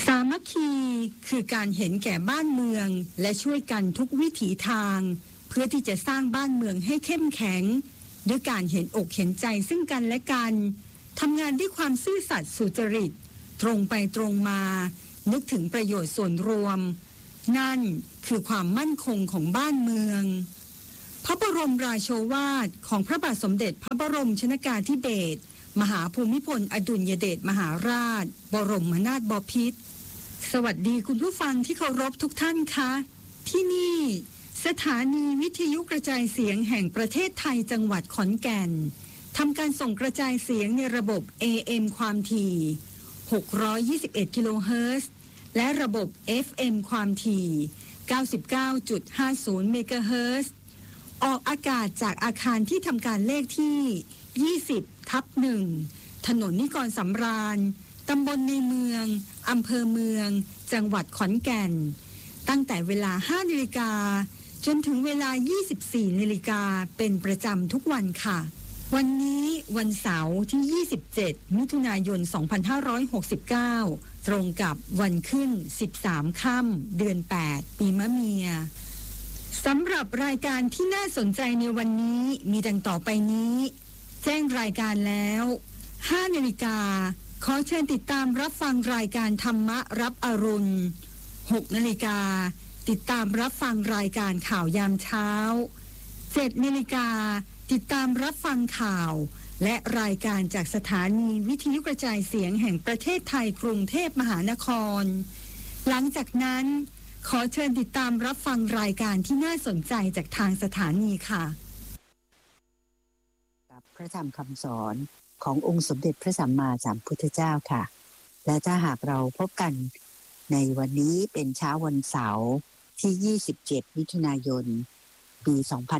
ามัคคีคือการเห็นแก่บ้านเมืองและช่วยกันทุกวิถีทางเพื่อที่จะสร้างบ้านเมืองให้เข้มแข็งด้วยการเห็นอกเห็นใจซึ่งกันและกันทำงานด้วยความซื่อสัตย์สุจริตตรงไปตรงมานึกถึงประโยชน์ส่วนรวมนั่นคือความมั่นคงของบ้านเมืองพระบรมราโชวาทของพระบาทสมเด็จพระบรมชนกาธิเบศรมหาภูมิพลอดุลยเดชมหาราชบรมนาถบพิตรสวัสดีคุณผู้ฟังที่เคารพทุกท่านคะที่นี่สถานีวิทยุกระจายเสียงแห่งประเทศไทยจังหวัดขอนแก่นทำการส่งกระจายเสียงในระบบ AM ความถี่621กิโลเฮิรตซ์และระบบ FM ความถี่99.50 เมกะเฮิรตซ์ออกอากาศจากอาคารที่ทำการเลขที่20/1ถนนนิกรสำราญตำบลในเมืองอำเภอเมืองจังหวัดขอนแก่นตั้งแต่เวลา 5 นาฬิกาจนถึงเวลา 24 นาฬิกาเป็นประจำทุกวันค่ะวันนี้วันเสาร์ที่ 27 มิถุนายน 2569 ตรงกับวันขึ้น 13 ค่ำเดือน 8 ปีมะเมียสำหรับรายการที่น่าสนใจในวันนี้มีดังต่อไปนี้แจ้งรายการแล้ว 5 นาฬิกาขอเชิญติดตามรับฟังรายการธรรมะรับอรุณ 6 นาฬิกาติดตามรับฟังรายการข่าวยามเช้า 7 นาฬิกาติดตามรับฟังข่าวและรายการจากสถานีวิทยุกระจายเสียงแห่งประเทศไทยกรุงเทพมหานครหลังจากนั้นขอเชิญติดตามรับฟังรายการที่น่าสนใจจากทางสถานีค่ะกับพระธรรมคำสอนขององค์สมเด็จพระสัมมาสัมพุทธเจ้าค่ะและถ้าหากเราพบกันในวันนี้เป็นเช้าวันเสาร์ที่27มิถุนายนปี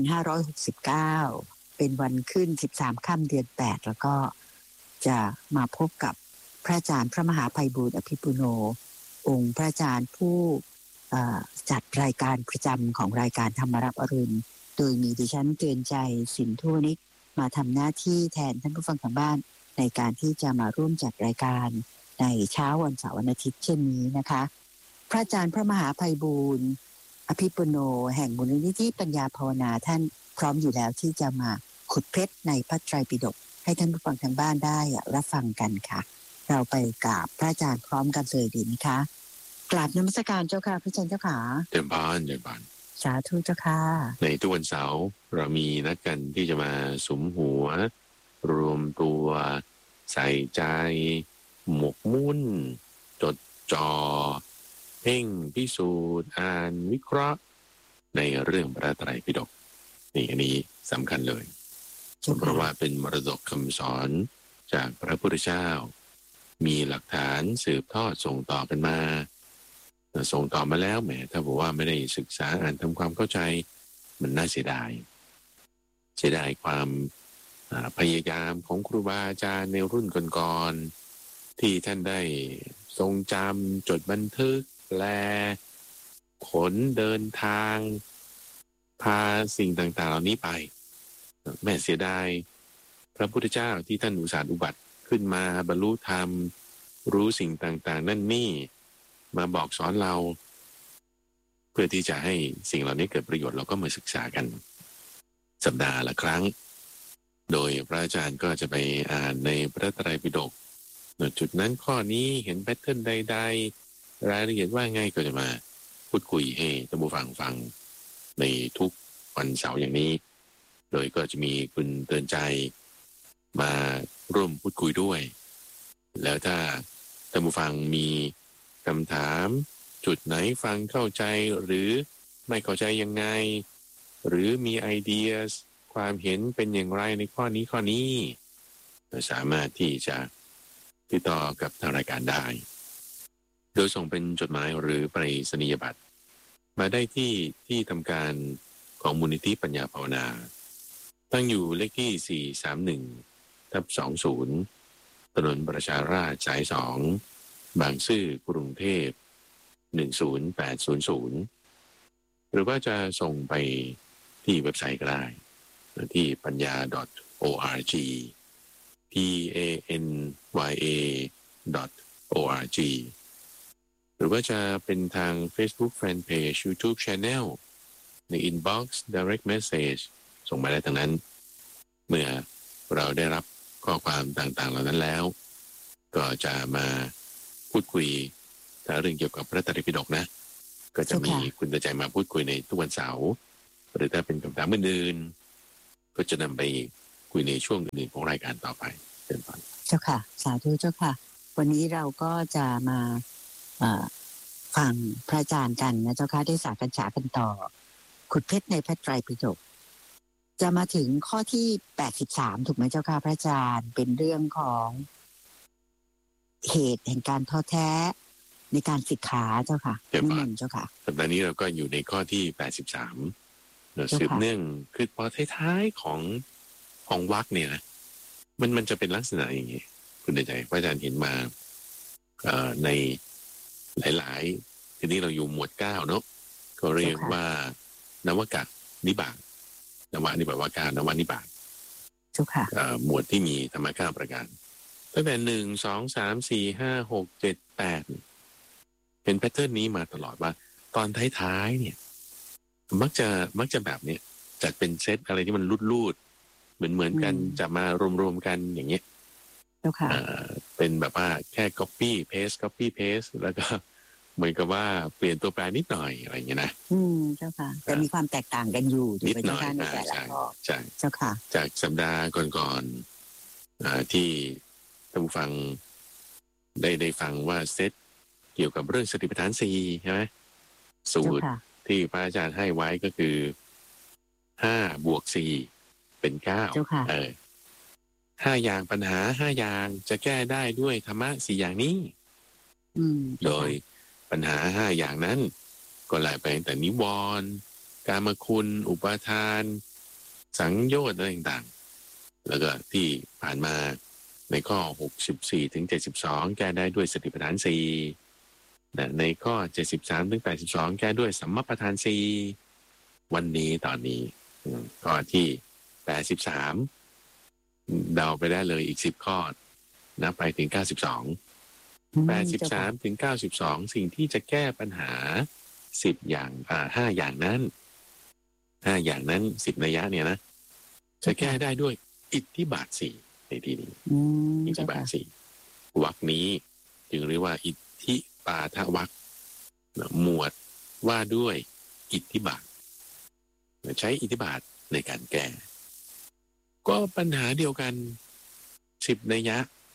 2569เป็นวันขึ้น13ค่ำเดือน8แล้วก็จะมาพบกับพระอาจารย์พระมหาไพบูลย์อภิปุโนองค์พระอาจารย์ผู้จัดรายการประจำของรายการธรรมรับอรุณโดยมีดิฉันเตือนใจสินทุวนิชมาทำหน้าที่แทนท่านผู้ฟังทางบ้านในการที่จะมาร่วมจัดรายการในเช้าวันเสาร์วันอาทิตย์เช่นนี้นะคะพระอาจารย์พระมหาไพบูลย์อภิปุโนแห่งมูลนิธิปัญญาภาวนาท่านพร้อมอยู่แล้วที่จะมาขุดเพชรในพระไตรปิฎกให้ท่านผู้ฟังทางบ้านได้รับฟังกันค่ะเราไปกราบพระอาจารย์พร้อมกันเลยดีไหมคะกราบนมัสการเจ้าค่ะพระอาจารย์เจ้าค่ะเดินบ้านสาธุเจ้าค่ะในทุกวันเสาร์เรามีนัดกันที่จะมาสุมหัวรวมตัวใส่ใจหมกมุ่นจดจ่อเพ่งพิสูจน์อ่านวิเคราะห์ในเรื่องพระไตรปิฎกนี่อันนี้สำคัญเลยเพราะว่าเป็นมรดกคำสอนจากพระพุทธเจ้ามีหลักฐานสืบทอดส่งต่อกันมาส่งต่อมาแล้วแหมถ้าบอกว่าไม่ได้ศึกษาอ่านทำความเข้าใจมันน่าเสียดายความพยายามของครูบาอาจารย์ในรุ่นก่อนๆที่ท่านได้ทรงจำจดบันทึกแปลขนเดินทางพาสิ่งต่างๆเหล่านี้ไปแม่เสียดายพระพุทธเจ้าที่ท่านอุตส่าห์อุบัติขึ้นมาบรรลุธรรมรู้สิ่งต่างๆนั่นนี่มาบอกสอนเราเพื่อที่จะให้สิ่งเหล่านี้เกิดประโยชน์เราก็มาศึกษากันสัปดาห์ละครั้งโดยพระอาจารย์ก็จะไปอ่านในพระไตรปิฎกจุดนั้นข้อนี้เห็นแพทเทิร์นใดๆรายละเอียดว่าไงก็จะมาพูดคุยให้ท่านผู้ฟังฟังในทุกวันเสาร์อย่างนี้โดยก็จะมีคุณเตือนใจมาร่วมพูดคุยด้วยแล้วถ้าท่านผู้ฟังมีคำถามจุดไหนฟังเข้าใจหรือไม่เข้าใจยังไงหรือมีไอเดียความเห็นเป็นอย่างไรในข้อนี้สามารถที่จะติดต่อกับทางรายการได้โดยส่งเป็นจดหมายหรือไปรษณียบัตรมาได้ที่ทำการของมูลนิธิปัญญาภาวนาตั้งอยู่เลขที่431/20ถนนประชาราษฎร์สาย2บางซื่อกรุงเทพ10800หรือว่าจะส่งไปที่เว็บไซต์ก็ได้ที่ปัญญา .org panya.org หรือว่าจะเป็นทาง Facebook Fanpage YouTube Channel ใน Inbox Direct Message ส่งมาได้ทั้งนั้นเมื่อเราได้รับข้อความต่างๆเหล่านั้นแล้วก็จะมาพูดคุยถ้าเรื่องเกี่ยวกับพระไตรปิฎกนะก็จะมีคุณตาใจมาพูดคุยในทุกวันเสาร์หรือถ้าเป็นคำถามอื่นๆก็จะนำไปคุยในช่วงอื่นๆของรายการต่อไปเป็นต้นเจ้าค่ะสาธุเจ้าค่ะวันนี้เราก็จะมาฟังพระอาจารย์กันนะเจ้าค่ะได้สากัญฉากันต่อขุดเพชรในพระไตรปิฎกจะมาถึงข้อที่83ถูกไหมเจ้าค่ะพระอาจารย์เป็นเรื่องของเหตุแห่งการท้อแท้ในการศึกษาเจ้าค่ะนิมนต์เจ้าค่ะสัปดาห์นี้เราก็อยู่ในข้อที่83เราสืบเนื่องคือพอท้ายๆของวรรคเนี่ยนะมันจะเป็นลักษณะอย่างนี้คุณใจพระอาจารย์เห็นมาในหลายๆทีนี้เราอยู่หมวด9เนาะก็เรียกว่านวกะนิบาตนวนิบาตวาการนวนิบาตเจ้าค่ะหมวดที่มีธรรมะ9ประการตั้งแต่1 2 3 4 5 6 7 8เป็นแพทเทิร์นนี้มาตลอดว่าตอนท้ายๆเนี่ยมักจะแบบเนี้ยจัดเป็นเซตอะไรที่มันรูดๆเหมือนกันจะมารวมๆกันอย่างเงี้ยเป็นแบบว่าแค่ copy paste แล้วก็เหมือนกับว่าเปลี่ยนตัวแปรนิดหน่อยอะไรอย่างเงี้ยนะเจ้าค่ะแต่มีความแตกต่างกันอยู่นิดหน่อยใช่เจ้าค่ะจากสัปดาห์ก่อนๆที่ท่านผู้ฟังได้ฟังว่าเซตเกี่ยวกับเรื่องสติปัฏฐาน4ใช่ไหมสูตรที่พระอาจารย์ให้ไว้ก็คือ5 + 4เป็น95อย่างปัญหา5อย่างจะแก้ได้ด้วยธรรมะ4อย่างนี้โดยปัญหา5อย่างนั้นก็ไล่ไปตั้งแต่นิวรณ์กามคุณอุปาทานสังโยชน์อะไรต่างๆแล้วก็ที่ผ่านมาในข้อ64ถึง72แก้ได้ด้วยสติปัฏฐาน4ในข้อ73ถึง82แก้ด้วยสัมมาปัฏฐาน4วันนี้ตอนนี้ข้อที่83เดาไปได้เลยอีก10ข้อนับไปถึง83ถึง92สิ่งที่จะแก้ปัญหา10อย่าง5อย่างนั้น10นัยยะเนี่ยนะจะแก้ได้ด้วยอิทธิบาท4ในที่นี้อิทธิบาท4วรรคนี้จึงเรียกว่าอิทธิปาทวรรคหมวดว่าด้วยอิทธิบาทใช้อิทธิบาทในการแก้ก็ปัญหาเดียวกัน10นัยยะ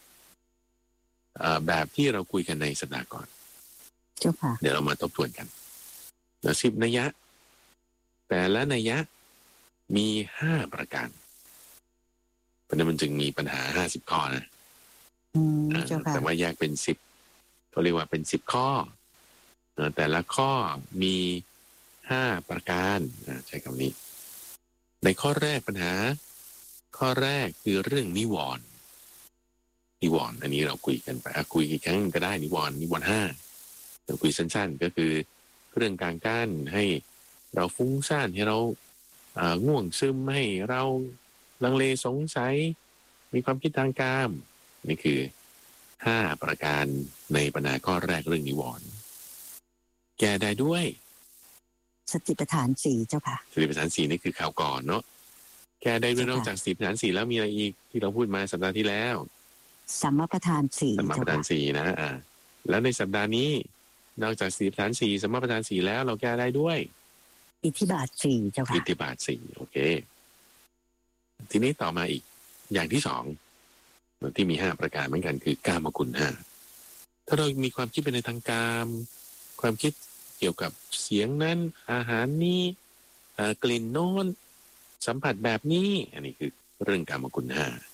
แบบที่เราคุยกันในสัปดาห์ก่อนเดี๋ยวเรามาทบทวนกัน10นัยยะแต่ละนัยยะมี5ประการเพราะนั้นมันจึงมีปัญหา50ข้อนะแต่ว่าแยกเป็น10เขาเรียกว่าเป็น10ข้อแต่ละข้อมี5ประการใช้คำนี้ในข้อแรกปัญหาข้อแรกคือเรื่องนิวรณ์อันนี้เราคุยกันไปคุยกี่ครั้งก็ได้นิวรณ์5เราคุยสั้นๆก็คือเรื่องการกั้นให้เราฟุ้งซ่านให้เราง่วงซึมให้เราลังเลสงสัยมีความคิดทางกามนี่คือ5ประการในปัญหาข้อแรกเรื่องนิวรณ์แก้ได้ด้วยสติปัฏฐาน4เจ้าค่ะสติปัฏฐาน4นี่คือข่าวก่อนเนาะแก้ได้ด้วยนอกจากสติปัฏฐาน4แล้วมีอะไรอีกที่เราพูดมาสัปดาห์ที่แล้วสัมมาปัฏฐาน4 สัมมาปัฏฐาน4นะแล้วในสัปดาห์นี้นอกจากสติปัฏฐาน4สัมมาปัฏฐาน4แล้วเราแก้ได้ด้วยอิทธิบาท4เจ้าค่ะอิทธิบาท4โอเคทีนี้ต่อมาอีกอย่างที่2ที่มี5ประการเหมือนกันคือกามคุณ5ถ้าเรามีความคิดไปในทางกามความคิดเกี่ยวกับเสียงนั้นอาหารนี้กลิ่นโน้นสัมผัสแบบนี้อันนี้คือเรื่องกามคุณ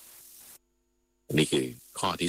5อันนี้คือข้อที่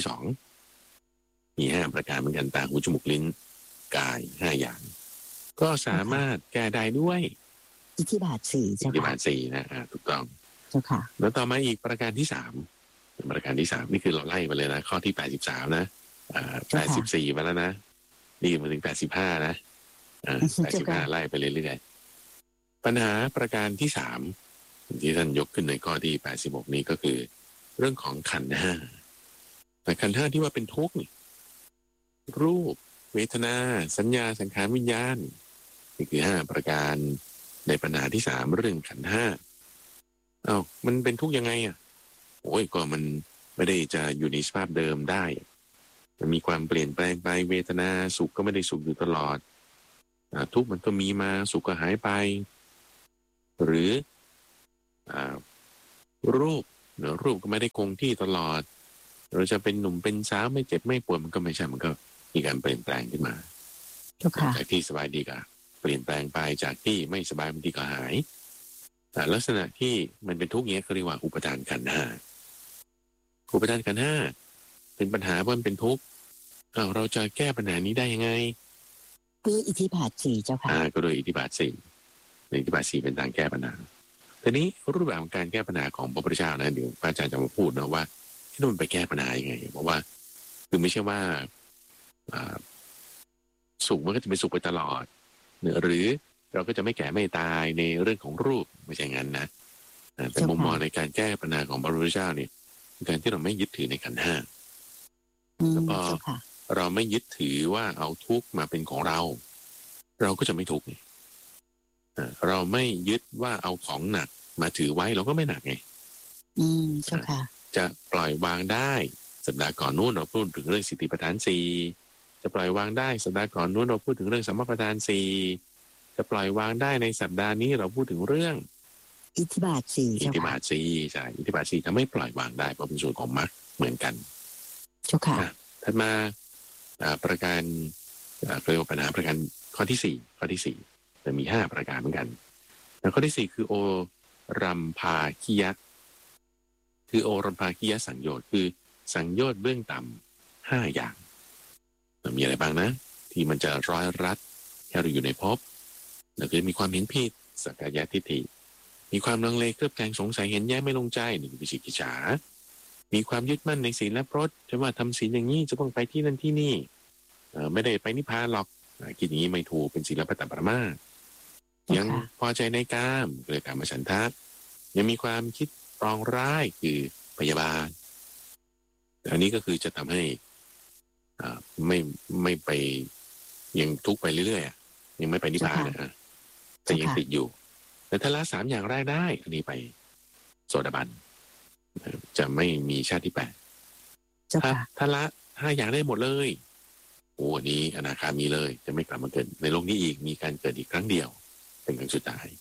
2มี5ประการเหมือนกันตาหูจมูกลิ้นกาย5อย่างก็สามารถแก้ได้ด้วยอิทธิบาท4เจ้าค่ะอิทธิบาท4นะถูกต้องเจ้าค่ะแล้วต่อมาอีกประการที่3ประการที่3นี่คือเราไล่ไปเลยนะข้อที่83นะ84มาแล้วนะนี่มาถึง85นะ85ไล่ไปเรื่อยๆปัญหาประการที่3ที่ท่านยกขึ้นในข้อที่86นี้ก็คือเรื่องของขันธ์5แต่ขันธ์5ที่ว่าเป็นทุกข์รูปเวทนาสัญญาสังขารวิญญาณนี่คือ5ประการในปัญหาที่3เรื่องขันธ์5มันเป็นทุกข์ยังไงโอ้ยก็มันไม่ได้จะอยู่ในสภาพเดิมได้มันมีความเปลี่ยนแปลงไปเวทนาสุขก็ไม่ได้สุขอยู่ตลอดทุกข์มันก็มีมาสุขก็หายไปหรือรูปรูปก็ไม่ได้คงที่ตลอดเราจะเป็นหนุ่มเป็นสาวไม่เจ็บไม่ปวดมันก็ไม่ใช่มันก็มีการเปลี่ยนแปลงขึ้นมาจากที่สบายดีก็เปลี่ยนแปลงไปจากที่ไม่สบายบางทีก็หายลักษณะที่มันเป็นทุกข์เงี้ยเขาเรียกว่าอุปทานขันธ์5อุปทานขันธ์5เป็นปัญหาว่ามันเป็นทุกข์เราจะแก้ปัญหานี้ได้ยังไงด้วยอิทธิบาท4เจ้าค่ะก็โดยอิทธิบาท4อิทธิบาท4เป็นทางแก้ปัญหาทีนี้รูปแบบของการแก้ปัญหาของพระพุทธเจ้านะเดี๋ยวพระอาจารย์จะมาพูดนะว่าที่มันไปแก้ปัญหายังไงเพราะว่าคือไม่ใช่ว่าสุขมันก็จะเป็นสุขไปตลอดหรือเราก็จะไม่แก่ไม่ตายในเรื่องของรูปไม่ใช่งั้นนะแต่มุมมองในการแก้ปัญหาของพระพุทธเจ้าเนี่ยการที่เราไม่ยึดถือในขันธ์5แล้วก็เราไม่ยึดถือว่าเอาทุกข์มาเป็นของเราก็จะไม่ทุกข์เราไม่ยึดว่าเอาของหนักมาถือไว้เราก็ไม่หนักไงเจ้าค่ะจะปล่อยวางได้สัปดาห์ก่อนนู้นเราพูดถึงเรื่องสติปัฏฐาน4จะปล่อยวางได้สัปดาห์ก่อนนู้นเราพูดถึงเรื่องสัมมาปัฏฐาน4จะปล่อยวางได้ในสัปดาห์นี้เราพูดถึงเรื่องอิทธิบาท4 อิทธิบาท4ใช่อิทธิบาท4ทำให้ปล่อยวางได้เพราะเป็นส่วนของมรรคเหมือนกันเจ้าค่ะถัดมาประการเรียกว่าปัญหาประการข้อที่4ข้อที่4จะมี5ประการเหมือนกันแล้วข้อที่4คือโอรัมภาคิยะคือโอรัมภาคิยะสังโยชน์คือสังโยชน์เบื้องต่ำ5อย่างมีอะไรบ้างนะที่มันจะร้อยรัดแค่เราอยู่ในภพแล้วก็มีความเห็นผิดสักกายทิฏฐิมีความลังเลเคลือบแคลงสงสัยเห็นแย้ไม่ลงใจหนึ่งวิจิกิจฉามีความยึดมั่นในศีลและพรตจะว่าทำศีลอย่างนี้จะต้องไปที่นั่นที่นี่ไม่ได้ไปนิพพานหรอกคิดอย่างนี้ไม่ถูกเป็นศีลปัตตปรมาสยังพอใจในกามเกิดกามฉันทะยังมีความคิดปองร้ายคือพยาบาทอันนี้ก็คือจะทำให้ไม่ไปยังทุกข์ไปเรื่อยๆยังไม่ไปนิพพานนะแต่ยังติดอยู่แต่ถ้าละ3อย่างแรกได้อันนี้ไปโสดาบันจะไม่มีชาติที่8ถ้าละ5อย่างได้หมดเลยโอ้อันนี้อนาคามีเลยจะไม่กลับมาเกิดในโลกนี้อีกมีการเกิดอีกครั้งเดียวเป็นครั้งสุดท้าย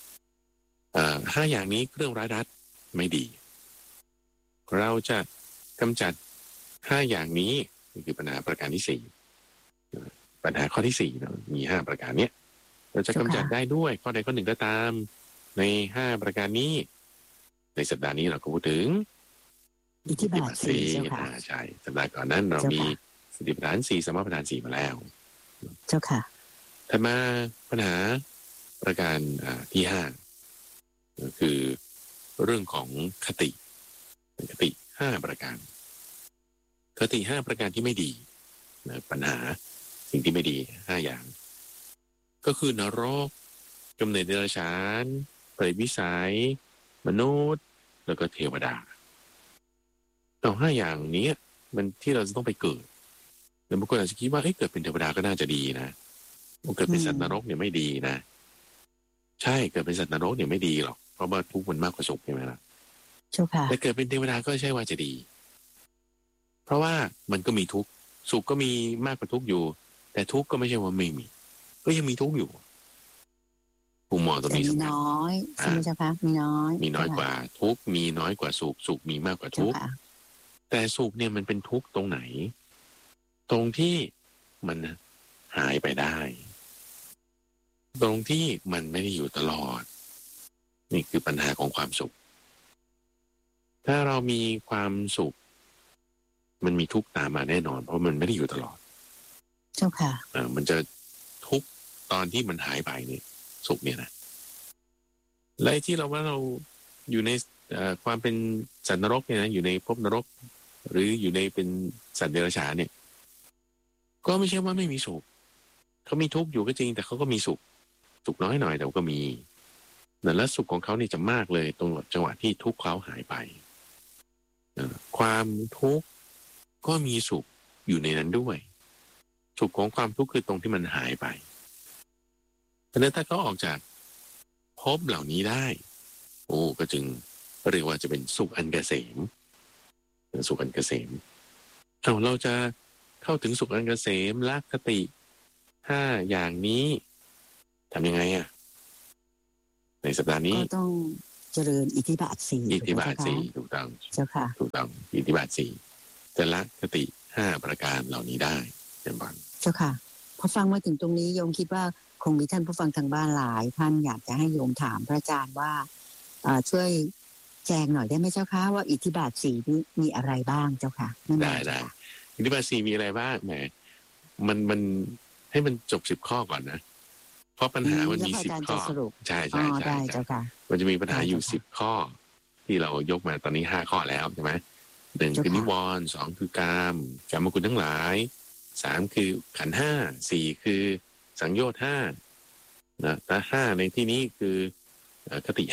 5อย่างนี้เครื่องร้ายรัดไม่ดีเราจะกำจัด5อย่างนี้นี่คือปัญหาประการที่4ปัญหาข้อที่4เนาะมี5ประการเนี้ยเราจะกำจัดได้ด้วยข้อใดข้อหนึ่งก็ตามใน5ประการนี้ในสัปดาห์นี้เราก็พูดถึงอิทธิบาท 4ใช่สัปดาห์ก่อนนั้นเรามีสติปัฏฐาน4สัมมาปัฏฐาน4มาแล้วเจ้าค่ะถัดมาปัญหาประการที่5คือเรื่องของคติ5ประการคติ5ประการที่ไม่ดีปัญหาสิ่งที่ไม่ดี5อย่างก็คือนรกกำเนิดเดรัจฉานเปรตวิสัยมนุษย์แล้วก็เทวดา5อย่างนี้มันที่เราจะต้องไปเกิดแล้วบางคนอาจจะคิดว่าเกิดเป็นเทวดาก็น่าจะดีนะเกิดเป็นสัตว์นรกเนี่ยไม่ดีนะใช่เกิดเป็นสัตว์นรกเนี่ยไม่ดีหรอกเพราะว่าทุกข์มันมากกว่าสุขใช่ไหมล่ะแต่เกิดเป็นเทวดาก็ใช่ว่าจะดีเพราะว่ามันก็มีทุกข์สุขก็มีมากกว่าทุกข์อยู่แต่ทุกข์ก็ไม่ใช่ว่าไม่มีก็ยังมีทุกข์อยู่มุมมองตรงนี้น้อยใช่ไหมเจ้าคะมีน้อยกว่าทุกข์มีน้อยกว่าสุขมีมากกว่าทุกข์แต่สุขเนี่ยมันเป็นทุกข์ตรงไหนตรงที่มันหายไปได้ตรงที่มันไม่ได้อยู่ตลอดนี่คือปัญหาของความสุขถ้าเรามีความสุขมันมีทุกข์ตามมาแน่นอนเพราะมันไม่ได้อยู่ตลอดเจ้าค่ะมันจะทุกข์ตอนที่มันหายไปเนี่ยสุขเนี่ยนะและที่เราว่าเราอยู่ในความเป็นสัตว์นรกเนี่ยนะอยู่ในภพนรกหรืออยู่ในเป็นสัตว์เดรัจฉานเนี่ยก็ไม่ใช่ว่าไม่มีสุขเขามีทุกข์อยู่ก็จริงแต่เขาก็มีสุขน้อยหน่อยแต่ก็มีและสุขของเขาเนี่ยจะมากเลยตรงจังหวะที่ทุกข์เขาหายไปความทุกข์ก็มีสุขอยู่ในนั้นด้วยสุขของความทุกข์คือตรงที่มันหายไปเพราะฉะนั้นถ้าเขาออกจากภพเหล่านี้ได้โอ้ก็จึงเรียกว่าจะเป็นสุขอันเกษมสุขอันเกษมเราจะเข้าถึงสุขอันเกษมละคติ5อย่างนี้ทำยังไงในสัปดาห์นี้ก็ต้องเจริญอิทธิบาท4 อิทธิบาท4ถูกต้องเจ้าค่ะถูกต้องอิทธิบาท4จะละคติ5ประการเหล่านี้ได้เต็มบันเจ้าค่ะพอฟังมาถึงตรงนี้โยมคิดว่าคงมีท่านผู้ฟังทางบ้านหลายท่านอยากจะให้โยมถามพระอาจารย์ว่าช่วยแจงหน่อยได้ไหมเจ้าคะว่าอิทธิบาท4นี้มีอะไรบ้างเจ้าค่ะได้อิทธิบาท4มีอะไรบ้างแหมมันให้มันจบ10ข้อก่อนนะเพราะปัญหามันมี10ข้อใช่เจ้าค่ะมันจะมีปัญหาอยู่10ข้อที่เรายกมาตอนนี้5ข้อแล้วใช่ไหม1คือนิวรณ์2คือกามคุณทั้งหลาย3คือขันธ์5 4คือสังโยชน์5นะแต่5ในที่นี้คือคติ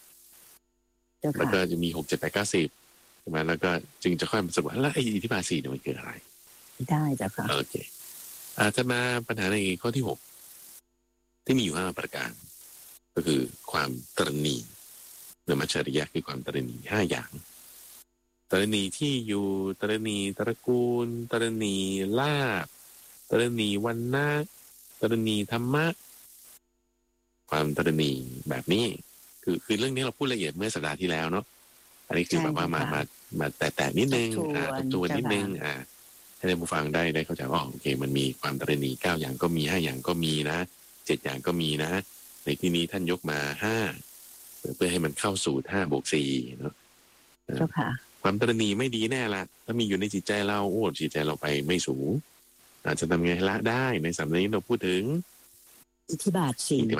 5แล้วก็จะมี6 7 8 9 10ใช่ไหมแล้วก็จึงจะค่อยมาสรุปแล้วไอ้อิทธิบาท4เนี่ยมันเกิดอะไรได้เจ้าค่ะโอเคจะมาปัญหาในข้อที่6ที่มีอยู่5ประการก็คือความตรณีนมัจฉริยะคือความตรณี5อย่างตรณีที่อยู่ตรณีตระกูลตรณีลาภตรณีวรรณะตรณีธรรมะความตรณีแบบนี้คือเรื่องนี้เราพูดละเอียดเมื่อสัปดาห์ที่แล้วเนาะอันนี้คือแบบว่ามาแต่นิดนึงตัวนิดนึงให้ท่านผู้ฟังได้เข้าใจว่าโอเคมันมีความตรณี9อย่างก็มี5อย่างก็มีนะ7อย่างก็มีนะในที่นี้ท่านยกมา5เพื่อให้มันเข้าสู่5 + 4เนาะเจ้าค่ะความตรณีไม่ดีแน่ละถ้ามีอยู่ในจิตใจเราจิตใจเราไปไม่สูงอาจจะทำไงละได้ในสัปดาห์นี้เราพูดถึงอิทธิบาท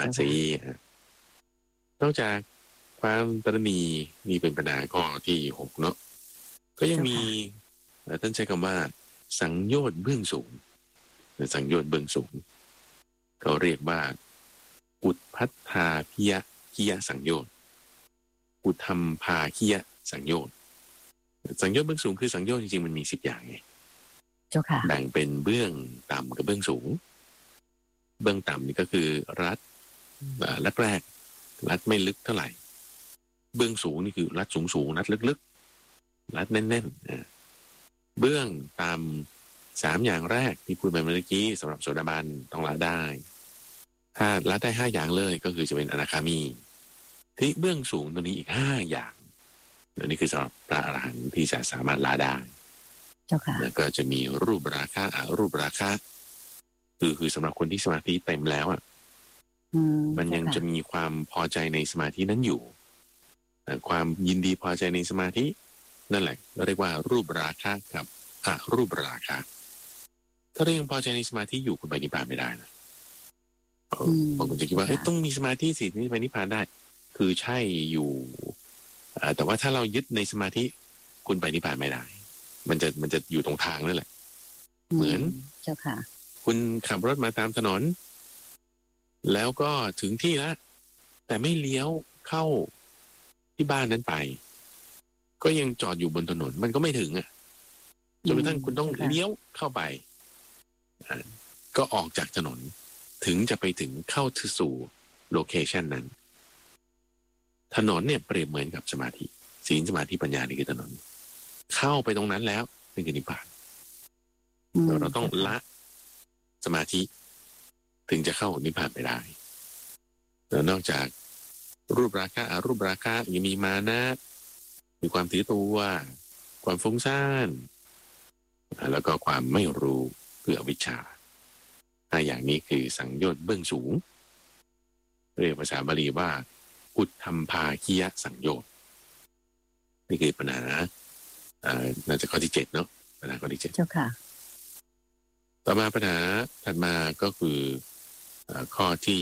4นอกจากความตรณีนี่เป็นปัญหาข้อที่6เนาะก็ยังมีท่านใช้คำว่าสังโยชน์เบื้องสูงสังโยชน์เบื้องสูงเขาเรียกว่าอุทพัทธาพิยะคิยะสังโยชน์อุทธัมภาคิยะสังโยชน์สังโยชน์เบื้องสูงคือสังโยชน์จริงๆมันมี10อย่างไงเจ้าค่ะแบ่งเป็นเบื้องต่ำกับเบื้องสูงเบื้องต่ำนี่ก็คือรัดแรกรัดไม่ลึกเท่าไหร่เบื้องสูงนี่คือรัดสูงรัดลึกๆรัดแน่นๆเบื้องต่ำ3อย่างแรกที่พูดไปเมื่อกี้สำหรับโสดาบันต้องละได้ถ้าละได้5อย่างเลยก็คือจะเป็นอนาคามีที่เบื้องสูงตัวนี้อีก5อย่างนี่คือสำหรับพระอรหันต์ที่จะสามารถละได้แล้วก็จะมีรูปราคะอรูปราคะคือสำหรับคนที่สมาธิเต็มแล้วมันยังจะมีความพอใจในสมาธินั้นอยู่ความยินดีพอใจในสมาธินั่นแหละเรียกว่ารูปราคะกับอรูปราคะถ้าเรายังพอใจในสมาธิอยู่คุณไปนิพพานไม่ได้นะบางคนจะคิดว่าต้องมีสมาธิสินี่ไปนิพพานได้คือใช่อยู่แต่ว่าถ้าเรายึดในสมาธิคุณไปนิพพานไม่ได้มันจะอยู่ตรงทางนั่นแหละเหมือนเจ้าค่ะคุณขับรถมาตามถนนแล้วก็ถึงที่แล้วแต่ไม่เลี้ยวเข้าที่บ้านนั้นไปก็ยังจอดอยู่บนถนนมันก็ไม่ถึงจนกระทั่งคุณต้องเลี้ยวเข้าไปก็ออกจากถนนถึงจะไปถึงเข้าสู่โลเคชันนั้นถนนเนี่ยเปรียบเหมือนกับสมาธิศีลสมาธิปัญญานี่คือถนนเข้าไปตรงนั้นแล้วเป็นนิพพานเราต้องละสมาธิถึงจะเข้านิพพานไปได้แล้วนอกจากรูปราคะอรูปราคะยังมีมานะมีความถือตัวความฟุ้งซ่านแล้วก็ความไม่รู้คืออวิชชาอย่างนี้คือสังโยชน์เบื้องสูงเรียกภาษาบาลีว่าอุทธัมภาคิยะสังโยชน์นี่คือปัญหาน่าจะข้อที่7เนาะปัญหาข้อที่7 เจ้าค่ะต่อมาปัญหาถัดมาก็คือข้อที่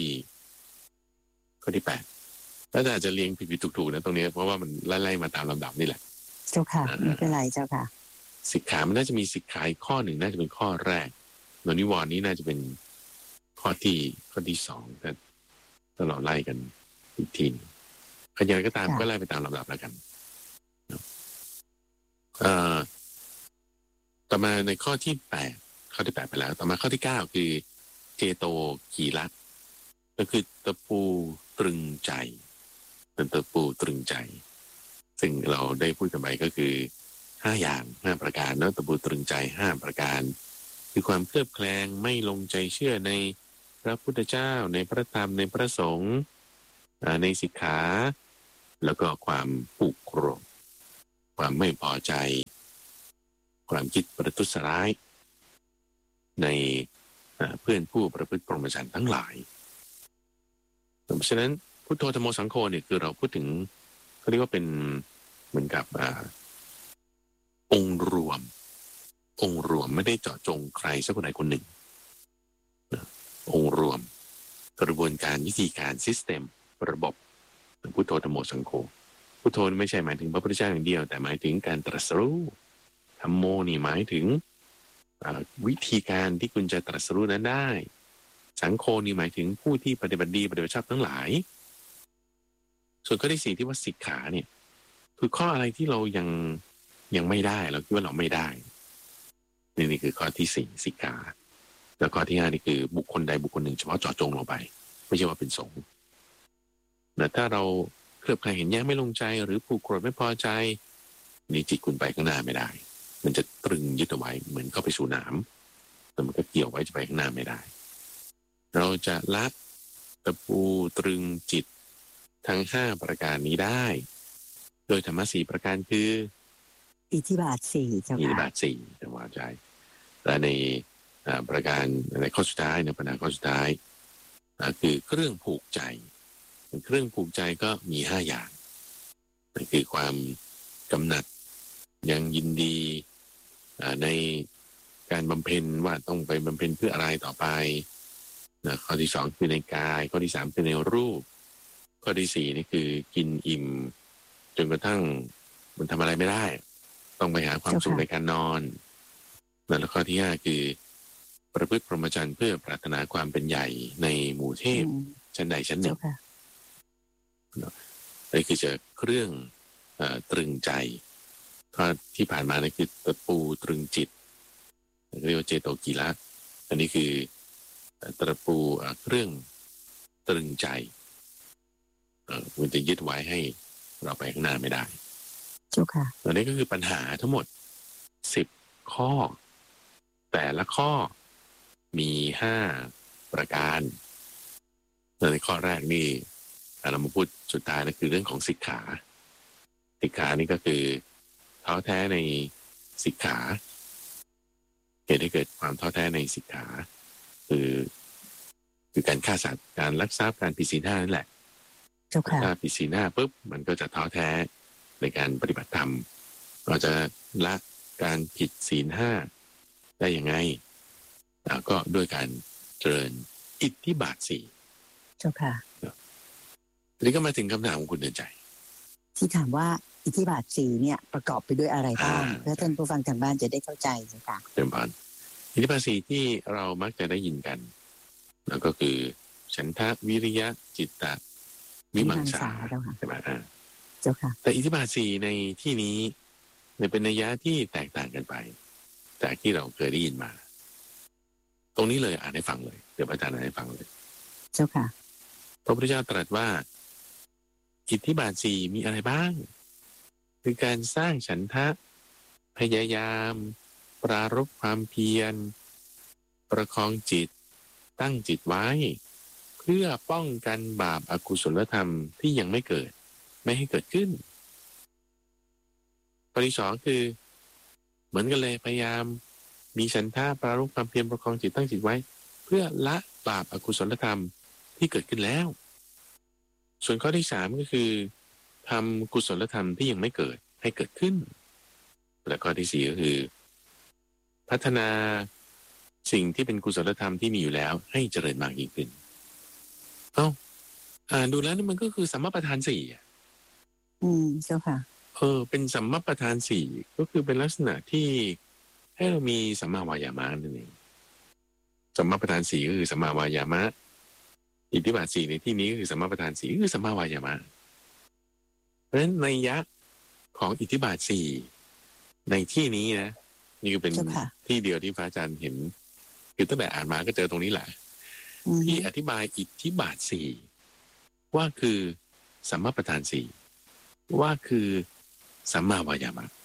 8แล้วอาจจะเรียงผิดๆถูกๆนะตรงนี้เพราะว่ามันไล่มาตามลำดับนี่แหละเจ้าค่ะไม่เป็นไรเจ้าค่ะสิกขามันน่าจะมีสิกขาข้อหนึ่งน่าจะเป็นข้อแรกนิวรณ์นี้น่าจะเป็นข้อที่2ถ้าเราไล่กันอีกทีขยันก็ตามก็ไล่ไปตามลำดับแล้วกันต่อมาในข้อที่8 ข้อที่8ไปแล้วต่อมาข้อที่9คือเจโตกีละก็คือตะปูตรึงใจเป็นตะปูตรึงใจซึ่งเราได้พูดกันไปก็คือ5อย่าง5ประการเนาะตะปูตรึงใจ5ประการคือความเคลือบแคลงไม่ลงใจเชื่อในพระพุทธเจ้าในพระธรรมในพระสงฆ์ในสิกขาแล้วก็ความผูกโกรธความไม่พอใจความคิดประทุษร้ายในเพื่อนผู้ประพฤติพรหมจรรย์ทั้งหลายเพราะฉะนั้นพุทโธธัมโมสังโฆเนี่ยคือเราพูดถึงเขาเรียกว่าเป็นเหมือนกับองค์รวมไม่ได้เจาะจงใครสักคนใดคนหนึ่งองค์รวมกระบวนการวิธีการซิสเต็มระบบพุทโธธัมโมสังโฆพุทโธไม่ใช่หมายถึงพระพุทธเจ้าอย่างเดียวแต่หมายถึงการตรัสรู้ธัมโมนี่หมายถึงวิธีการที่คุณจะตรัสรู้นั้นได้สังโฆนี่หมายถึงผู้ที่ปฏิบัติดีปฏิบัติชอบทั้งหลายส่วนข้อที่4ที่ว่าสิกขาเนี่ยคือข้ออะไรที่เรายังไม่ได้เราคิดว่าเราไม่ได้นี่คือข้อที่4สิกขาแล้วข้อที่5นี่คือบุคคลใดบุคคลหนึ่งเฉพาะเจาะจงลงไปไม่ใช่ว่าเป็นสงฆ์แต่ถ้าเราเคลือบแคลงเห็นแย้งไม่ลงใจหรือผูกโกรธไม่พอใจนี่จิตคุณไปข้างหน้าไม่ได้มันจะตรึงยึดเอาไว้เหมือนเข้าไปสู่น้ำแต่มันก็เกี่ยวไว้จะไปข้างหน้าไม่ได้เราจะละตะปูตรึงจิตทั้ง5ประการนี้ได้โดยธรรมะ4ประการคืออิทธิบาท4เจ้าค่ะอิทธิบาท4จะว่าใจและในประการในข้อสุดท้ายในปัญหาข้อสุดท้ายคือเครื่องผูกใจเครื่องผูกใจก็มี5อย่างนั่นคือความกำหนัดยังยินดีในการบำเพ็ญว่าต้องไปบำเพ็ญเพื่ออะไรต่อไปข้อที่2คือในกายข้อที่3คือในรูปข้อที่4นี่คือกินอิ่มจนกระทั่งมันทำอะไรไม่ได้ต้องไปหาความสุขในการนอนแล้วข้อที่5คือประพฤติพรหมจรรย์เพื่อปรารถนาความเป็นใหญ่ในหมู่เทพชั้นใดชั้นหนึ่งนี่คือจะเครื่องตรึงใจข้อที่ผ่านมานี่คือตะปูตรึงจิตเรียกว่าเจโตกีละอันนี้คือตะปูเครื่องตรึงใจมันจะยึดไว้ให้เราไปข้างหน้าไม่ได้เจ้าค่ะอันนี้ก็คือปัญหาทั้งหมด10ข้อแต่ละข้อมี5ประการในข้อแรกนี่เรามาพูดสุดท้ายนะคือเรื่องของสิกขานี่ก็คือท้อแท้ในสิกขาเหตุให้เกิดความท้อแท้ในสิกขาคือการฆ่าสัตว์การลักทรัพย์การผิดศีล5นั่นแหละถ้าผิดศีล5ปุ๊บมันก็จะท้อแท้ในการปฏิบัติธรรมเราจะละการผิดศีล5ได้ยังไงก็ด้วยการเจริญอิทธิบาท4 เจ้าค่ะทีนี้ก็มาถึงคำถามของคุณเดินใจที่ถามว่าอิทธิบาท4เนี่ยประกอบไปด้วยอะไรบ้างเพื่อท่านผู้ฟังทางบ้านจะได้เข้าใจนะคะเป็นผ่านอิทธิบาท4ที่เรามักจะได้ยินกันแล้วก็คือฉันทะวิริยะจิตตะวิมังสาใช่ไหมเจ้าค่ะแต่อิทธิบาท4ในที่นี้เป็นนัยยะที่แตกต่างกันไปจากที่เราเคยได้ยินมาตรงนี้เลยอ่านให้ฟังเลยเดี๋ยวอาจารย์อ่านให้ฟังเลยเจ้าค่ะพระพุทธเจ้าตรัสว่าอิทธิบาท4มีอะไรบ้างคือการสร้างฉันทะพยายามปรารภความเพียรประคองจิตตั้งจิตไว้เพื่อป้องกันบาปอกุศลธรรมที่ยังไม่เกิดไม่ให้เกิดขึ้นข้อที่2คือเหมือนกันเลยพยายามมีฉันทะปรารภความเพียรประคองจิตตั้งจิตไว้เพื่อละบาปอกุศลธรรมที่เกิดขึ้นแล้วส่วนข้อที่3ก็คือทำกุศลธรรมที่ยังไม่เกิดให้เกิดขึ้นและข้อที่4ก็คือพัฒนาสิ่งที่เป็นกุศลธรรมที่มีอยู่แล้วให้เจริญมากยิ่งขึ้นดูแล้วนี่มันก็คือสัมมาประธาน4 เจ้าค่ะเป็นสัมมาประธาน4ก็คือเป็นลักษณะที่ให้เรามีสัมมาวายามะนั่นเองสัมมาประธาน4ก็คือสัมมาวายามะอิทธิบาท4ในที่นี้ก็คือสัมมาประธาน4ก็คือสัมมาวายามะเพราะฉะนั้นนัยยะของอิทธิบาท4ในที่นี้นะนี่ก็เป็นที่เดียวที่พระอาจารย์เห็นคือตั้งแต่อ่านมาก็เจอตรงนี้แหละที่อธิบายอิทธิบาทสี่ว่าคือสัมมาประธานสี่ว่าคือสัมมาวายามะ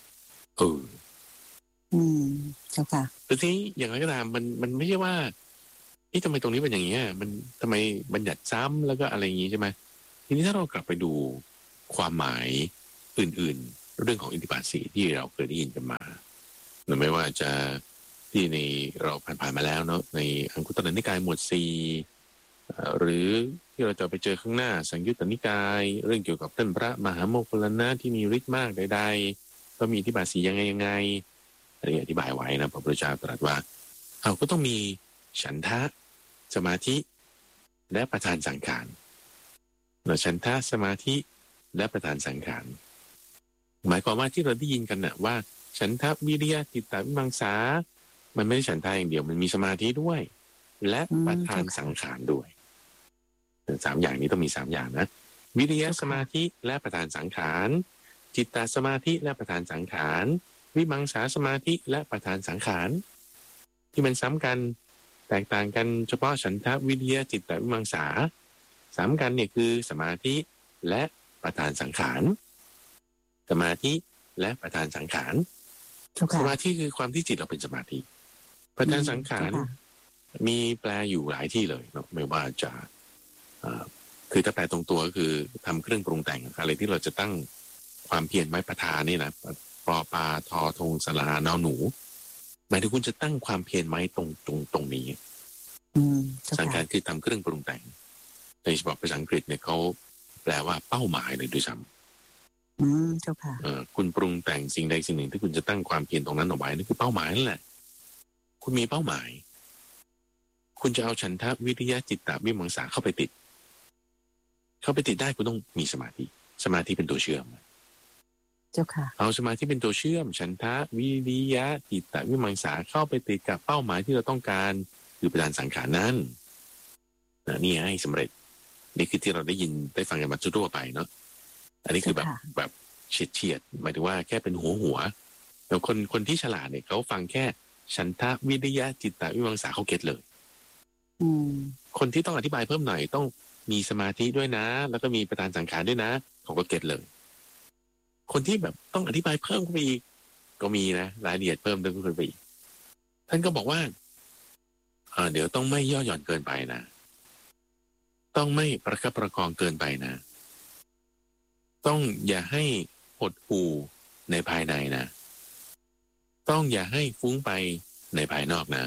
เจ้าค่ะแต่ทีนี้อย่างไรก็ตามมันไม่ใช่ว่าทำไมตรงนี้เป็นอย่างนี้มันทำไมบัญญัติซ้ำแล้วก็อะไรอย่างนี้ใช่ไหมทีนี้ถ้าเรากลับไปดูความหมายอื่นๆเรื่องของอิทธิบาทสี่ที่เราเคยได้ยินกันมาไม่ว่าจะที่ในเราผ่านมาแล้วเนาะในอังคุตตรนิกายหมวดสี่หรือที่เราจะไปเจอข้างหน้าสังยุตตนิกายเรื่องเกี่ยวกับท่านพระมหาโมคคัลลานะที่มีฤทธิ์มากใดๆก็มีอิทธิบาทสี่ยังไงอันนี้อธิบายไว้นะพระพุทธเจ้าตรัสว่าเราก็ต้องมีฉันทะสมาธิและประธานสังขารฉันทะสมาธิและประธานสังขารหมายความว่าที่เราได้ยินกันนะว่าฉันทะวิริยะจิตตวิมังสามันไม่ใช่ฉันทะอย่างเดียวมันมีสมาธิด้วยและประธานสังขารด้วยสามอย่างนี้ต้องมีสามอย่างนะวิริยะสมาธิและประธานสังขารจิตตสมาธิและประธานสังขารวิมังสาสมาธิและประธานสังขารที่มันซ้ำกันแตกต่างกันเฉพาะฉันทะวิริยะจิตตวิมังสาซ้ำกันเนี่ยคือสมาธิและประธานสังขารสมาธิและประธานสังขารสมาธิคือความที่จิตเราเป็นสมาธิประธานสังขารมีแปลอยู่หลายที่เลยเนาะไม่ว่าจะคือถ้าแปลตรงตัวก็คือทำเครื่องปรุงแต่งอะไรที่เราจะตั้งความเพียรไว้ประธานนี่นะปอปาทอทงสลานอหนูหมายถึงคุณจะตั้งความเพียรไว้ตรงนี้สังขารคือทำเครื่องปรุงแต่งในฉบับภาษาอังกฤษเนี่ยเขาแปลว่าเป้าหมายเลยด้วยซ้ำเจ้าค่ะคุณปรุงแต่งสิ่งใดสิ่งหนึ่งที่คุณจะตั้งความเพียรตรงนั้นออกไว้นั่นคือเป้าหมายนั่นแหละคุณมีเป้าหมายคุณจะเอาฉันทะวิริยะจิตตวิมังสาเข้าไปติดได้คุณต้องมีสมาธิเป็นตัวเชื่อมเจ้าค่ะเอาสมาธิเป็นตัวเชื่อมฉันทะวิริยะจิตตวิมังสาเข้าไปติดกับเป้าหมายที่เราต้องการคือประธานสังขารนั้นนี่ให้สำเร็จนี่คือที่เราได้ยินได้ฟังกันมาทั่วไปเนาะอันนี้คือแบบเฉียดหมายถึงว่าแค่เป็นหัวแต่คนที่ฉลาดเนี่ยเขาฟังแค่ฉันทะวิริยะจิตตวิมังสาเขาเก็ตเลยคนที่ต้องอธิบายเพิ่มหน่อยต้องมีสมาธิด้วยนะแล้วก็มีประธานสังขารด้วยนะเขาก็เก็ตเลยคนที่แบบต้องอธิบายเพิ่มขึ้นไปอีกก็มีนะรายละเอียดเพิ่มขึ้นไปอีกท่านก็บอกว่าเดี๋ยวต้องไม่ย่อหย่อนเกินไปนะต้องไม่ประคับประคองเกินไปนะต้องอย่าให้หดหู่ในภายในนะต้องอย่าให้ฟุ้งไปในภายนอกนะ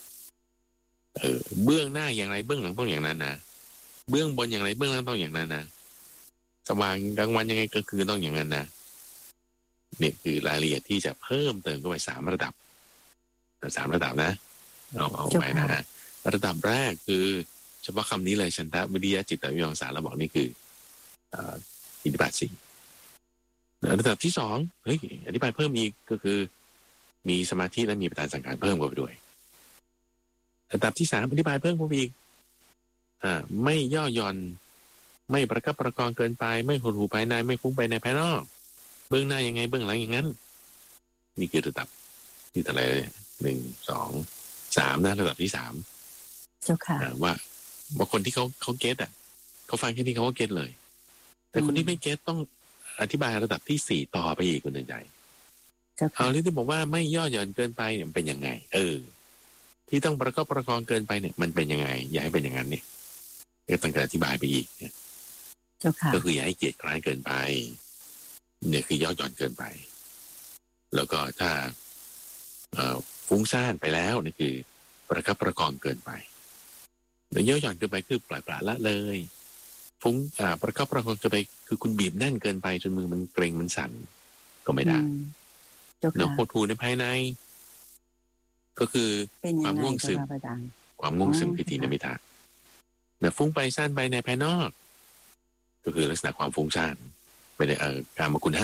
เบื้องหน้าอย่างไรเบื้องหลังต้องอย่างนั้นนะเบื้องบนอย่างไรเบื้องล่างต้องอย่างนั้นนะสว่างกลางวันยังไงกลางคืนต้องอย่างนั้นนะนี่คือรายละเอียดที่จะเพิ่มเติมเข้าไป3 ระดับนะเอาไปนะระดับแรกคือเฉพาะคำนี้เลยฉันทะวิริยะจิตตวิมังสาเราบอกนี่คืออิทธิบาทสี่ระดับที่2อธิบายเพิ่มอีกก็คือมีสมาธิและมีประธานสังขารเพิ่มเข้าไปด้วยระดับที่3อธิบายเพิ่มเข้าไปอีกไม่ย่อหย่อนไม่ประคับประคองเกินไปไม่หดหู่ภายในไม่ฟุ้งไปในภายนอกเบื้องหน้ายังไงเบื้องหลังอย่างนั้นนี่คือระดับที่อะไร1 2 3นะระดับที่3 เจ้าค่ะว่าคนที่เขาเก็ตเขาฟังแค่นี้เขาก็เก็ตเลยแต่คนที่ไม่เก็ตต้องอธิบายระดับที่4ต่อไปอีกคุณใจเอาที่บอกว่าไม่ย่อหย่อนเกินไปเนี่ยเป็นยังไงที่ต้องประคับประคองเกินไปเนี่ยมันเป็นยังไงอย่าให้เป็นอย่างนั้นเนี่ยก็ต้องการอธิบายไปอีกเนี่ยก็คืออย่าให้เกียจคร้านเกินไปเนี่ยคือย่อหย่อนเกินไปแล้วก็ถ้าฟุ้งซ่านไปแล้วนี่คือประคับประคองเกินไปแล้วย่อหย่อนเกินไปคือปล่อยปละละเลยฟุ้งประคับประคองเกินไปคือคุณบีบแน่นเกินไปจนมือมันเกร็งมันสั่นก็ไม่ได้แล้วหดหู่ในภายในก็คือความง่วงซึมคือทีนมิทะเนี่ยฟุ้งไปซ่านไปในภายนอกก็คือลักษณะความฟุ้งซ่านไปในการมคุณห้า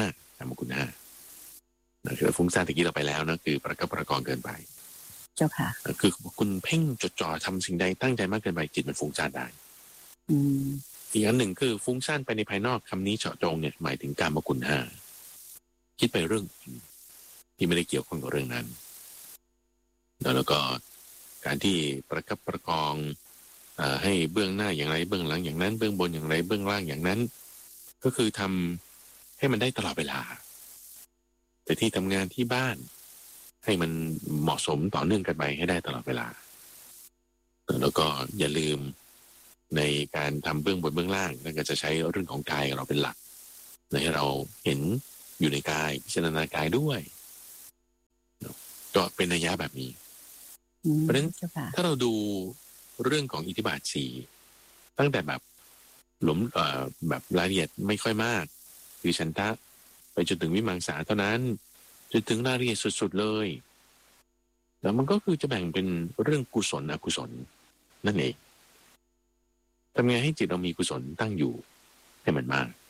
คือฟุ้งซ่านตะกี้เราไปแล้วนะคือประคับประคองเกินไปเจ้าค่ะคือคุณเพ่งจดจ่อทำสิ่งใดตั้งใจมากเกินไปจิตมันฟุ้งซ่านได้อีกอันหนึ่งคือฟุ้งซ่านไปในภายนอกคำนี้เจาะจงเนี่ยหมายถึงการมคุณห้าคิดไปเรื่องที่ไม่ได้เกี่ยวข้องกับเรื่องนั้นแล้วก็การที่ประคับประคองให้เบื้องหน้าอย่างไรเบื้องหลังอย่างนั้นเบื้องบนอย่างไรเบื้องล่างอย่างนั้นก็คือทำให้มันได้ตลอดเวลาแต่ที่ทำงานที่บ้านให้มันเหมาะสมต่อเนื่องกันไปให้ได้ตลอดเวลาแล้วก็อย่าลืมในการทำเบื้องบนเบื้องล่างนั่นก็จะใช้เรื่องของกายเราเป็นหลักให้เราเห็นอยู่ในกายพิจารณากายด้วยก็เป็นนัยยะแบบนี้เพราะฉะนั้นถ้าเราดูเรื่องของอิทธิบาทสี่ตั้งแต่แบบแบบรายละเอียดไม่ค่อยมากคือฉันทะไปจนถึงวิมังสาเท่านั้นจนถึงรายละเอียดสุดๆเลยแล้วมันก็คือจะแบ่งเป็นเรื่องกุศลอกุศลนั่นเองทำไงให้จิตเรามีกุศลตั้งอยู่ให้มันมาก